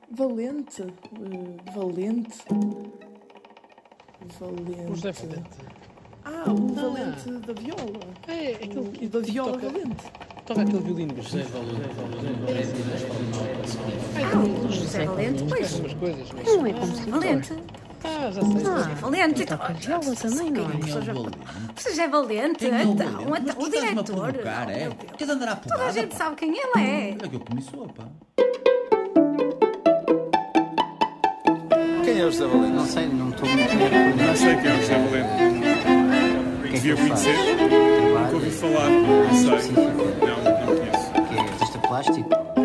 Valente. Valente. O José Valente. O Valente da viola. É aquele E da viola Valente. Toca aquele violino. José Valente. O José Valente, pois. Umas coisas. Não é como se Valente. Já sei. José Valente. Toca viola também, não é? José Valente, então, o diretor. Quer de andar à porrada? Toda a gente sabe quem ele é. Olha que eu comi sopa. Quem é o José Valente? Não sei, não estou muito bem. Não sei quem é o José Valente. Devia conhecer. Nunca ouvi falar. Não sei. Não conheço. Que é artista plástico?